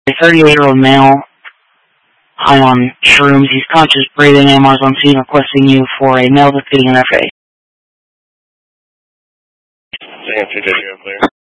A 38-year-old male, high on shrooms. He's conscious, breathing. AMR's on scene requesting you for a male defeating interface. Sam 2 clear.